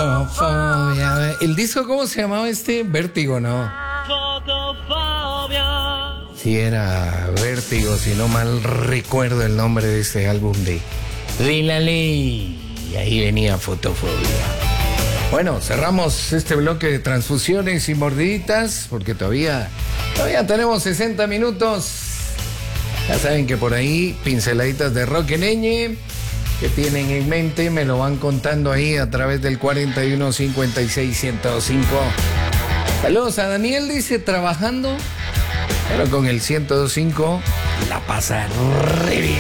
Fotofobia. ¿El disco cómo se llamaba este? Vértigo, ¿no? Fotofobia. Sí, era Vértigo, si no mal recuerdo el nombre de este álbum de La Ley. Y ahí venía Fotofobia. Bueno, cerramos este bloque de transfusiones y mordiditas, porque todavía tenemos 60 minutos. Ya saben que por ahí, pinceladitas de rock en Ñ, que tienen en mente, me lo van contando ahí a través del 4156-1025. Saludos a Daniel, dice, trabajando, pero con el 1025 la pasa re bien.